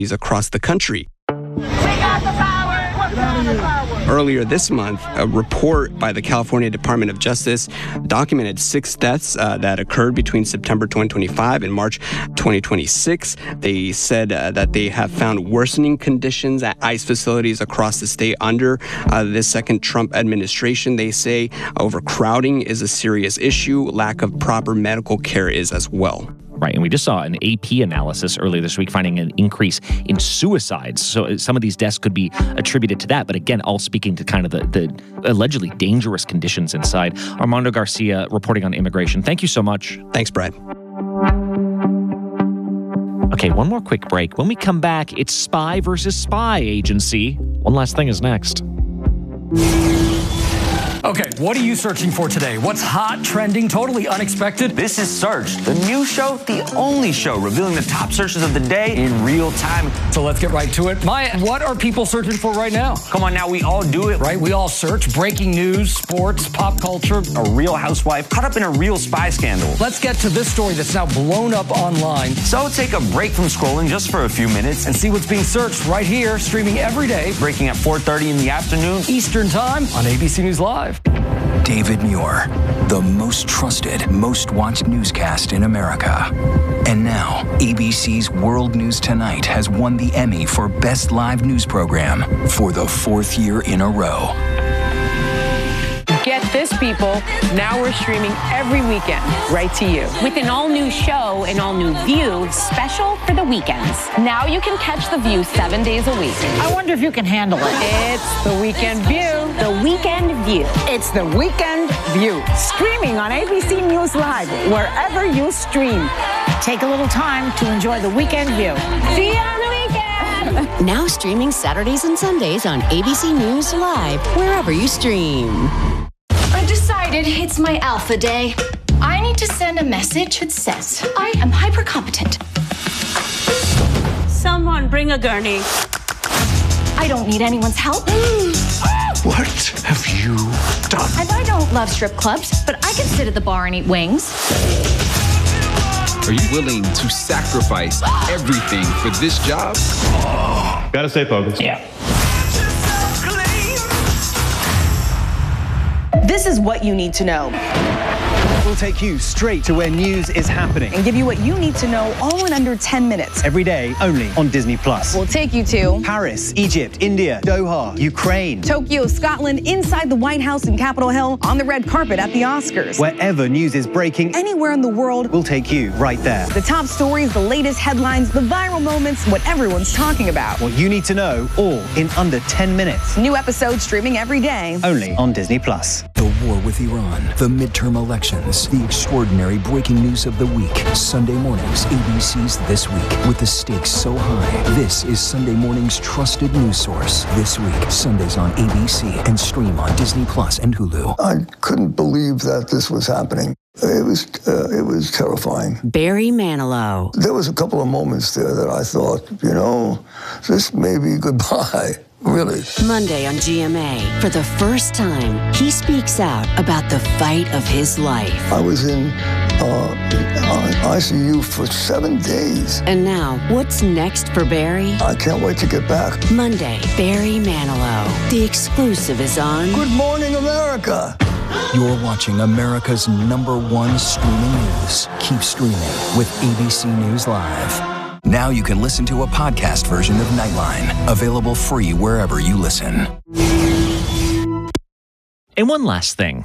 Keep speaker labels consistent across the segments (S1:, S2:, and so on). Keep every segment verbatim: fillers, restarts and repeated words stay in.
S1: across the country.
S2: We got the power! What's the power?
S1: Earlier this month, a report by the California Department of Justice documented six deaths uh, that occurred between September twenty twenty-five and March twenty twenty-six. They said uh, that they have found worsening conditions at ICE facilities across the state under uh, this second Trump administration. They say overcrowding is a serious issue. Lack of proper medical care is as well.
S3: Right, and we just saw an A P analysis earlier this week finding an increase in suicides. So some of these deaths could be attributed to that. But again, all speaking to kind of the, the allegedly dangerous conditions inside. Armando Garcia reporting on immigration. Thank you so much.
S1: Thanks, Brad.
S3: Okay, one more quick break. When we come back, it's spy versus spy agency. One last thing is next.
S4: Okay, what are you searching for today? What's hot, trending, totally unexpected?
S5: This is Search, the new show, the only show revealing the top searches of the day in real time.
S4: So let's get right to it. Maya, what are people searching for right now?
S5: Come on now, we all do it.
S4: Right, we all search breaking news, sports, pop culture.
S5: A real housewife caught up in a real spy scandal.
S4: Let's get to this story that's now blown up online.
S5: So take a break from scrolling just for a few minutes
S4: and see what's being searched right here, streaming every day.
S5: Breaking at four thirty in the afternoon.
S4: Eastern Time on A B C News Live.
S6: David Muir, the most trusted, most watched newscast in America. And now, A B C's World News Tonight has won the Emmy for Best Live News Program for the fourth year in a row.
S7: Get this, people. Now we're streaming every weekend, right to you.
S8: With an all-new show, an all-new view, special for the weekends.
S7: Now you can catch The View seven days a week.
S9: I wonder if you can handle it.
S7: It's The Weekend View.
S8: The Weekend View.
S9: It's The Weekend View. Streaming on A B C News Live, wherever you stream. Take a little time to enjoy The Weekend View.
S8: See you on the weekend.
S10: Now streaming Saturdays and Sundays on A B C News Live, wherever you stream.
S11: I've decided it's my alpha day. I need to send a message that says I am hyper competent.
S8: Someone bring a gurney.
S11: I don't need anyone's help.
S12: What have you done?
S11: And I don't love strip clubs, but I can sit at the bar and eat wings.
S13: Are you willing to sacrifice everything for this job?
S14: Gotta stay focused.
S4: Yeah.
S15: This is what you need to know.
S16: We'll take you straight to where news is happening
S15: and give you what you need to know all in under ten minutes.
S16: Every day, only on Disney Plus.
S15: We'll take you to
S16: Paris, Egypt, India, Doha, Ukraine,
S15: Tokyo, Scotland, inside the White House and Capitol Hill, on the red carpet at the Oscars.
S16: Wherever news is breaking,
S15: anywhere in the world,
S16: we'll take you right there.
S15: The top stories, the latest headlines, the viral moments, what everyone's talking about.
S16: What you need to know, all in under ten minutes.
S15: New episodes streaming every day.
S16: Only on Disney Plus.
S6: The war with Iran, the midterm elections, the extraordinary breaking news of the week. Sunday mornings, A B C's This Week. With the stakes so high, this is Sunday morning's trusted news source. This Week, Sundays on A B C and stream on Disney Plus and Hulu.
S17: I couldn't believe that this was happening. It was uh, it was terrifying.
S10: Barry Manilow.
S17: There was a couple of moments there that I thought, you know, this may be goodbye. Really?
S10: Monday on G M A. For the first time, he speaks out about the fight of his life.
S17: I was in uh, I C U for seven days.
S10: And now, what's next for Barry?
S17: I can't wait to get back.
S10: Monday, Barry Manilow. The exclusive is on
S17: Good Morning America.
S6: You're watching America's number one streaming news. Keep streaming with A B C News Live. Now you can listen to a podcast version of Nightline, available free wherever you listen.
S3: And one last thing.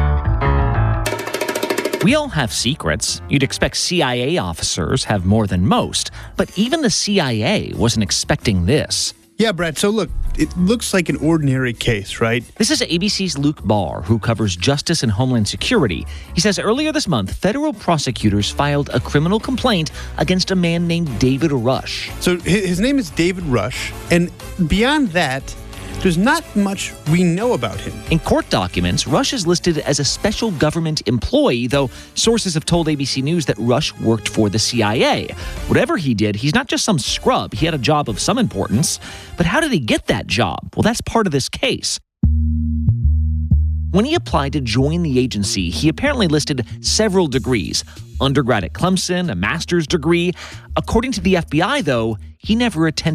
S3: We all have secrets. You'd expect C I A officers have more than most, but even the C I A wasn't expecting this.
S18: Yeah, Brad, so look, it looks like an ordinary case, right?
S3: This is A B C's Luke Barr, who covers justice and homeland security. He says earlier this month, federal prosecutors filed a criminal complaint against a man named David Rush.
S18: So his name is David Rush, and beyond that, there's not much we know about him.
S3: In court documents, Rush is listed as a special government employee, though sources have told A B C News that Rush worked for the C I A. Whatever he did, he's not just some scrub. He had a job of some importance. But how did he get that job? Well, that's part of this case. When he applied to join the agency, he apparently listed several degrees. Undergrad at Clemson, a master's degree. According to the F B I, though, he never attended